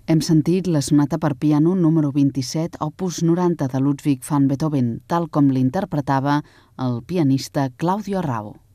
Hem sentit la sonata per piano número 27, opus 90 de Ludwig van Beethoven, tal com l'interpretava el pianista Claudio Arrau.